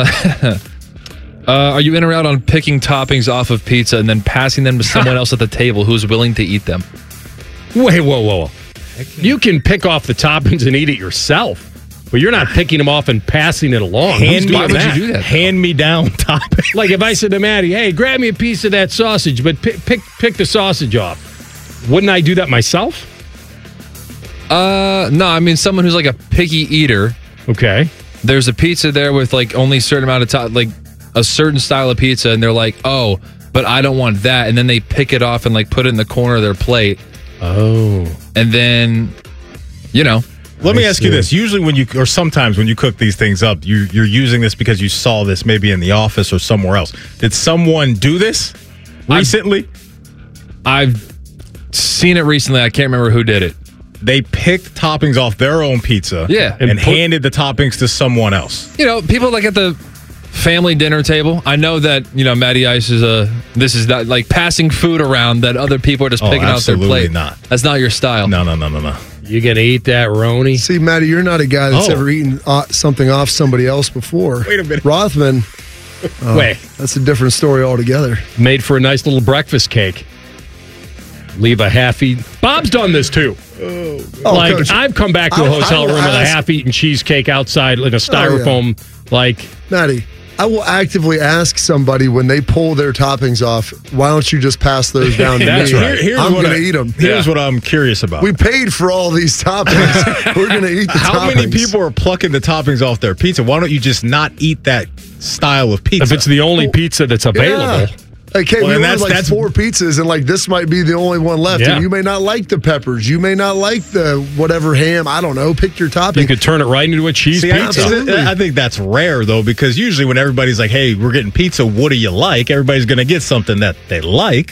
Are you in or out on picking toppings off of pizza and then passing them to someone else at the table who's willing to eat them? Wait, whoa. You can pick off the toppings and eat it yourself, but you're not picking them off and passing it along. Why would you do that? Hand me down toppings. Like if I said to Maddie, hey, grab me a piece of that sausage, but pick the sausage off. Wouldn't I do that myself? No, I mean someone who's a picky eater. Okay. There's a pizza there with only a certain amount of a certain style of pizza, and they're like, oh, but I don't want that, and then they pick it off and put it in the corner of their plate. Oh. And then, Let me ask you this. Usually sometimes when you cook these things up, you're using this because you saw this maybe in the office or somewhere else. Did someone do this recently? I've seen it recently. I can't remember who did it. They picked toppings off their own pizza and handed the toppings to someone else. People at the family dinner table. I know that, Matty Ice this is not passing food around that other people are just picking out their plate. Not. That's not your style. No. You gonna eat that, Roni? See, Matty, you're not a guy that's ever eaten something off somebody else before. Wait a minute. Rothman. Wait. That's a different story altogether. Made for a nice little breakfast cake. Leave a half-eat. Bob's done this too. Coach, I've come back to a hotel room with a half-eaten cheesecake outside in a styrofoam. Matty, I will actively ask somebody when they pull their toppings off, why don't you just pass those down to That's me? right. I'm going to eat them. Here's what I'm curious about. We paid for all these toppings. We're going to eat the toppings. How many people are plucking the toppings off their pizza? Why don't you just not eat that style of pizza? If it's the only pizza that's available. Yeah. Okay, we ordered 4 pizzas, and this might be the only one left. Yeah. And you may not like the peppers. You may not like the whatever ham. I don't know. Pick your topping. You could turn it right into a cheese pizza. I think that's rare, though, because usually when everybody's like, hey, we're getting pizza, what do you like? Everybody's going to get something that they like.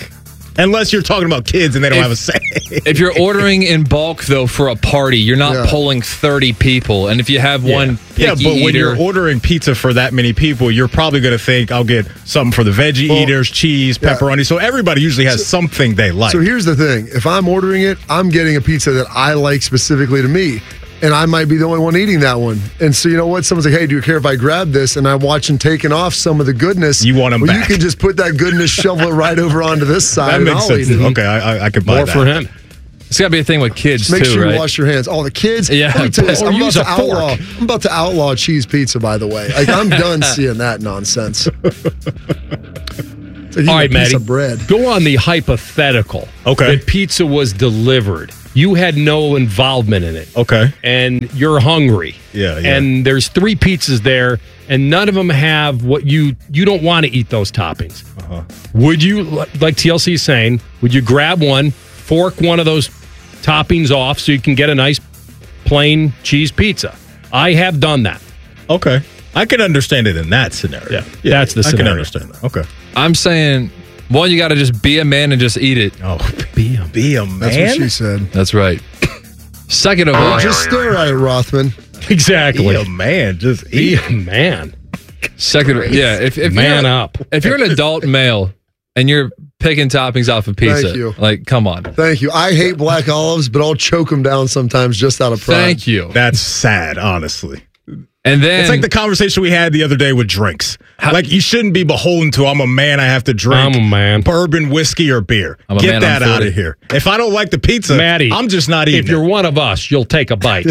Unless you're talking about kids and they don't have a say. If you're ordering in bulk, though, for a party, you're not pulling 30 people. And if you have one picky but when eater, you're ordering pizza for that many people, you're probably going to think, I'll get something for the veggie eaters, cheese, pepperoni. So everybody usually has something they like. So here's the thing. If I'm ordering it, I'm getting a pizza that I like specifically to me. And I might be the only one eating that one. And so you know what? Someone's like, hey, do you care if I grab this? And I'm watching taking off some of the goodness. You want them back. You can just put that goodness, shovel it right over onto this side. That makes sense. Okay, I could buy more that. for him. It's got to be a thing with kids, Make too, sure right? you wash your hands. Oh, the kids? Yeah. Let me tell you this, Or use a fork. I'm about to outlaw cheese pizza, by the way. Like, I'm done seeing that nonsense. It's like All right, a piece Maddie. of bread. Go on the hypothetical. Okay. That pizza was delivered. You had no involvement in it. Okay. And you're hungry. Yeah. And there's 3 pizzas there, and none of them have what you don't want to eat those toppings. Uh-huh. Would you, like TLC is saying, would you grab one, fork one of those toppings off so you can get a nice plain cheese pizza? I have done that. Okay. I can understand it in that scenario. Yeah, that's the scenario. I can understand that. Okay. I'm saying, one, you got to just be a man and just eat it. Oh, be a man? That's what she said. That's right. Second of all, Just stare at it, Rothman. Exactly. Be a man. Just Be eat. a man. second, yeah. If Man you're, up. If you're an adult male and you're picking toppings off of pizza, Thank you. like, come on. Thank you. I hate black olives, but I'll choke them down sometimes just out of pride. Thank you. That's sad, honestly. And then It's like the conversation we had the other day with drinks. Like, you shouldn't be beholden to, I'm a man, I have to drink I'm a man. bourbon, whiskey, or beer. I'm a Get man, that I'm out 40. of here. If I don't like the pizza, Maddie, I'm just not eating If you're it. one of us, you'll take a bite.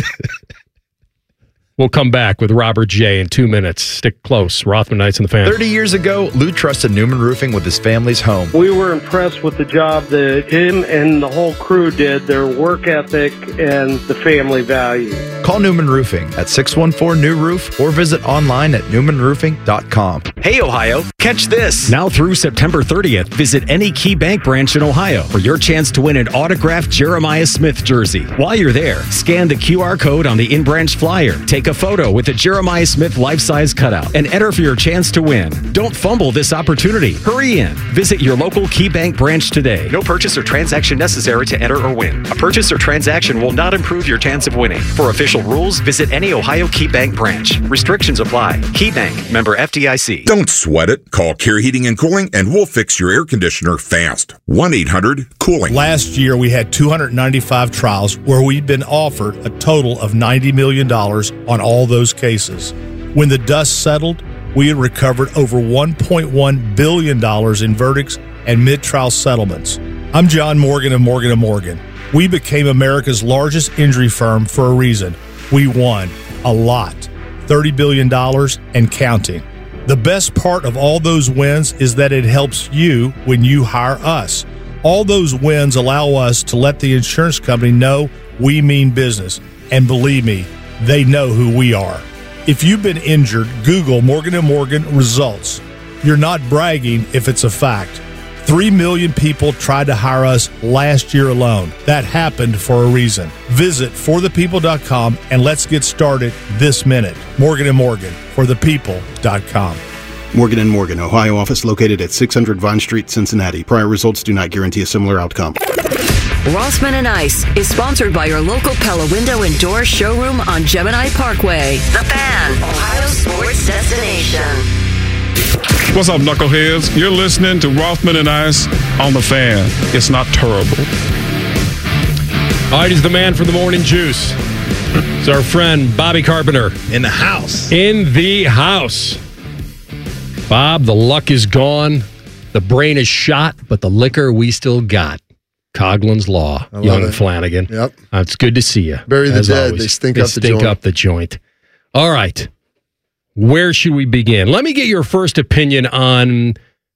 We'll come back with Robert J. in 2 minutes. Stick close. Rothman Nights in the Fan. 30 years ago, Lou trusted Newman Roofing with his family's home. We were impressed with the job that him and the whole crew did, their work ethic and the family value. Call Newman Roofing at 614-NEW-ROOF or visit online at newmanroofing.com. Hey, Ohio, catch this. Now through September 30th, visit any Key Bank branch in Ohio for your chance to win an autographed Jeremiah Smith jersey. While you're there, scan the QR code on the in-branch flyer, take a photo with the Jeremiah Smith life-size cutout, and enter for your chance to win. Don't fumble this opportunity. Hurry in. Visit your local Key Bank branch today. No purchase or transaction necessary to enter or win. A purchase or transaction will not improve your chance of winning. For official rules, visit any Ohio Key Bank branch. Restrictions apply. Key Bank, member FDIC. Don't sweat it. Call Care Heating and Cooling and we'll fix your air conditioner fast. 1-800-COOLING. Last year, we had 295 trials where we'd been offered a total of $90 million on all those cases. When the dust settled, we had recovered over $1.1 billion in verdicts and mid-trial settlements. I'm John Morgan of Morgan & Morgan. We became America's largest injury firm for a reason. We won a lot, $30 billion and counting. The best part of all those wins is that it helps you when you hire us. All those wins allow us to let the insurance company know we mean business. And believe me, they know who we are. If you've been injured, Google Morgan & Morgan results. You're not bragging if it's a fact. 3 million people tried to hire us last year alone. That happened for a reason. Visit forthepeople.com and let's get started this minute. Morgan & Morgan, forthepeople.com. Morgan & Morgan, Ohio office located at 600 Vine Street, Cincinnati. Prior results do not guarantee a similar outcome. Rothman and Ice is sponsored by your local Pella Window and Door showroom on Gemini Parkway. The Fan, Ohio sports destination. What's up, knuckleheads? You're listening to Rothman and Ice on The Fan. It's not terrible. All right, he's the man for the morning juice. It's our friend Bobby Carpenter. In the house. In the house. Bob, the luck is gone. The brain is shot, but the liquor we still got. Coughlin's Law, Young and Flanagan. Yep. It's good to see you. Bury the as dead. always. They stink up the joint. up the joint. All right. Where should we begin? Let me get your first opinion on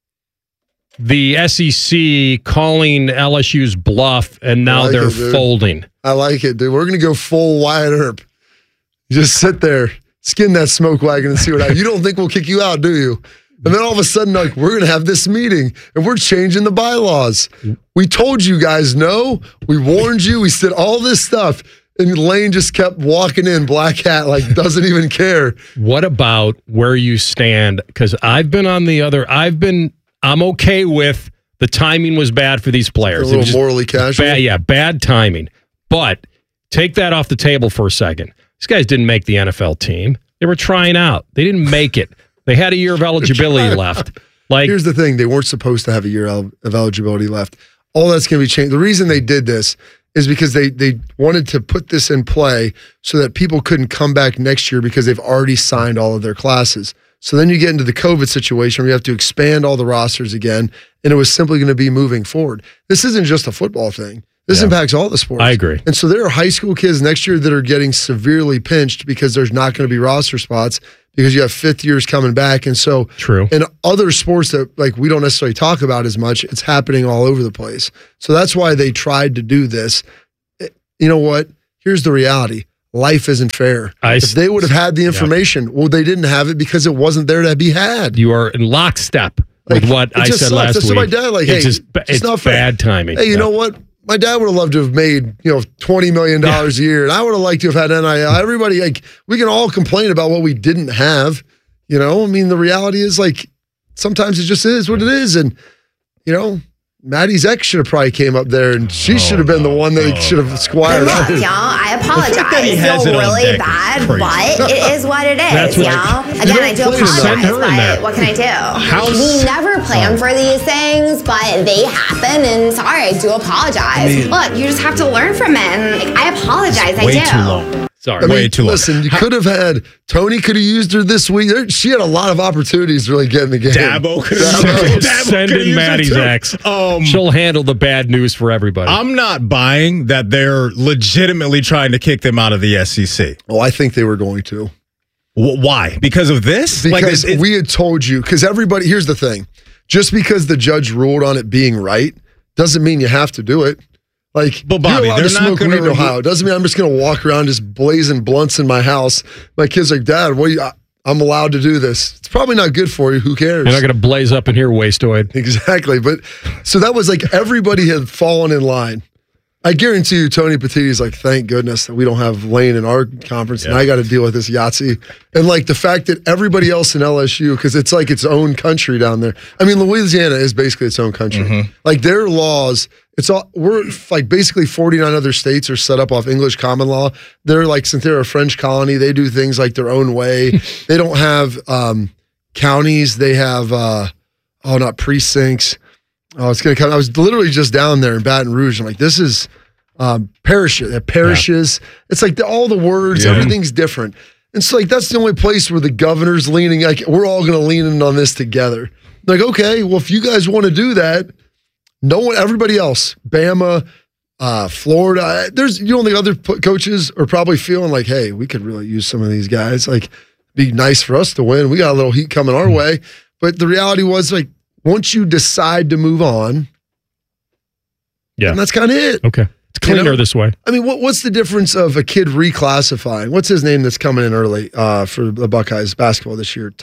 the SEC calling LSU's bluff, and now they're folding. I like it, dude. We're going to go full Wyatt Earp. You just sit there, skin that smoke wagon and see what happens. You don't think we'll kick you out, do you? And then all of a sudden, like, we're going to have this meeting, and we're changing the bylaws. We told you guys no. We warned you. We said all this stuff. And Lane just kept walking in, black hat, like doesn't even care. What about where you stand? Because I've been on the other. I'm okay with The timing was bad for these players. A little morally casual. Bad timing. But take that off the table for a second. These guys didn't make the NFL team. They were trying out. They didn't make it. They had a year of eligibility left. Like, here's the thing. They weren't supposed to have a year of eligibility left. All that's going to be changed. The reason they did this is because they wanted to put this in play so that people couldn't come back next year because they've already signed all of their classes. So then you get into the COVID situation where you have to expand all the rosters again, and it was simply going to be moving forward. This isn't just a football thing. This impacts all the sports. I agree. And so there are high school kids next year that are getting severely pinched because there's not going to be roster spots because you have fifth years coming back. And so true. In other sports that like we don't necessarily talk about as much, it's happening all over the place. So that's why they tried to do this. You know what? Here's the reality. Life isn't fair. If they would have had the information, well, they didn't have it because it wasn't there to be had. You are in lockstep with what I said last week. So my dad, like, it's hey, it's not fair. bad timing. Hey, you know what? My dad would have loved to have made, $20 million a year, and I would have liked to have had NIL. Everybody, we can all complain about what we didn't have. I mean, the reality is, sometimes it just is what it is. And, Maddie's ex should have probably came up there, and she should have been the one that should have squared Look, out. y'all, I apologize. I feel really bad, but it is what it is, y'all. Again, I do apologize, but what can I do? We never plan for these things, but they happen, and sorry, I do apologize. Look, you just have to learn from it, and I apologize, I do. Way too long. Sorry, way too long. Listen, you could have had Tony could have used her this week. She had a lot of opportunities to really get in the game. Dabo could have send in Maddie's ex. She'll handle the bad news for everybody. I'm not buying that they're legitimately trying to kick them out of the SEC. Oh, I think they were going to. Why? Because of this? Because we had told you. Because everybody, here's the thing. Just because the judge ruled on it being right doesn't mean you have to do it. But Bobby, you're allowed to smoke weed in Ohio. It doesn't mean I'm just going to walk around just blazing blunts in my house. My kid's like, Dad, I'm allowed to do this. It's probably not good for you. Who cares? You're not going to blaze up in here, wastoid. Exactly. But so that was everybody had fallen in line. I guarantee you, Tony Petitti's like, thank goodness that we don't have Lane in our conference, and I got to deal with this Yahtzee. And the fact that everybody else in LSU, because it's like its own country down there. I mean, Louisiana is basically its own country. Mm-hmm. Their laws, we're basically 49 other states are set up off English common law. They're since they're a French colony, they do things their own way. They don't have counties. They have, not precincts. Oh, it's going to come. I was literally just down there in Baton Rouge. I'm like, this is parishes. Yeah. It's all the words, everything's different. And so that's the only place where the governor's leaning. We're all going to lean in on this together. Okay, well, if you guys want to do that, everybody else, Bama, Florida, the other coaches are probably feeling hey, we could really use some of these guys. Be nice for us to win. We got a little heat coming our way. But the reality was once you decide to move on, and that's kind of it. Okay. It's cleaner this way. I mean, what's the difference of a kid reclassifying? What's his name that's coming in early for the Buckeyes basketball this year?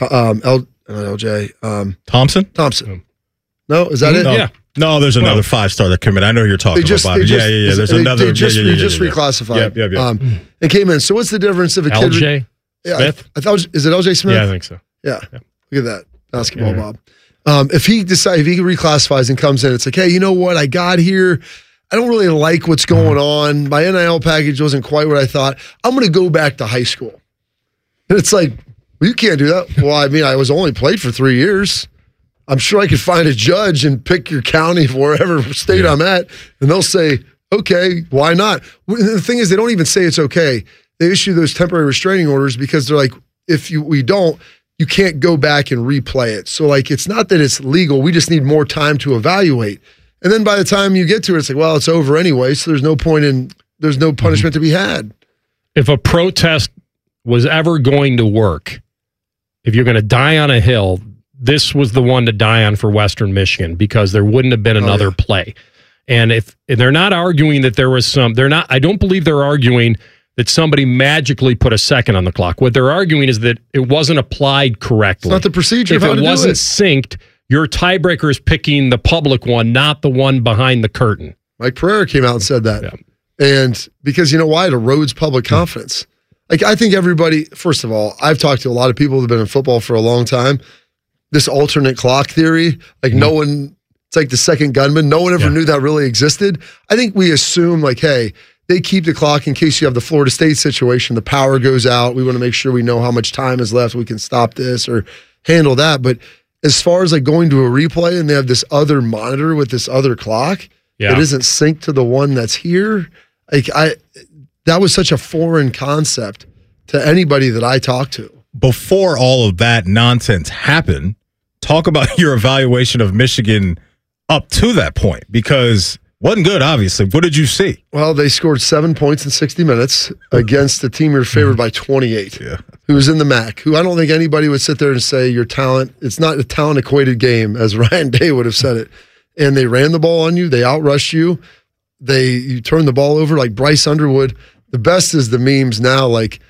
LJ. Thompson. No, is that it? No. Yeah. No, there's another 5-star that came in. I know who you're talking about, Bobby. Yeah. There's another. They just reclassified. Yep. And came in. So what's the difference of a kid? LJ Smith? I thought, is it LJ Smith? Yeah, I think so. Yeah. Look at that. Basketball, Bob. If he reclassifies and comes in, it's hey, you know what? I got here. I don't really like what's going on. My NIL package wasn't quite what I thought. I'm going to go back to high school. And it's well, you can't do that. Well, I mean, I was only played for 3 years. I'm sure I could find a judge and pick your county for wherever state I'm at, and they'll say, okay, why not? The thing is, they don't even say it's okay. They issue those temporary restraining orders because they're if we don't, you can't go back and replay it. So it's not that it's legal. We just need more time to evaluate. And then by the time you get to it, it's well, it's over anyway. So there's no point there's no punishment to be had. If a protest was ever going to work, if you're going to die on a hill, this was the one to die on for Western Michigan because there wouldn't have been another play. And if they're not arguing that there was I don't believe they're arguing that somebody magically put a second on the clock. What they're arguing is that it wasn't applied correctly. It's not the procedure. If it wasn't synced, your tiebreaker is picking the public one, not the one behind the curtain. Mike Pereira came out and said that. Yeah. And because you know why? It erodes public confidence. I think everybody, first of all, I've talked to a lot of people who have been in football for a long time. This alternate clock theory, no one It's like the second gunman. No one ever knew that really existed. I think we assume like, hey, they keep the clock in case you have the Florida State situation. The power goes out. We want to make sure we know how much time is left. We can stop this or handle that. But as far as like going to a replay and they have this other monitor with this other clock that isn't synced to the one that's here, like that was such a foreign concept to anybody that I talked to. Before all of that nonsense happened, talk about your evaluation of Michigan up to that point, because wasn't good, obviously. What did you see? Well, they scored 7 points in 60 minutes against a team you're favored by 28, who was in the MAC, who I don't think anybody would sit there and say your talent, it's not a talent-equated game, as Ryan Day would have said it. And they ran the ball on you. They outrushed you. You turned the ball over like Bryce Underwood. The best is the memes now, like